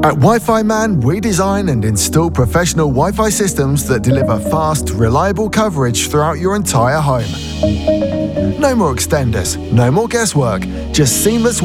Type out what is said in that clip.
At Wi-Fi Man, we design and install professional Wi-Fi systems that deliver fast, reliable coverage throughout your entire home. No more extenders, no more guesswork, just seamless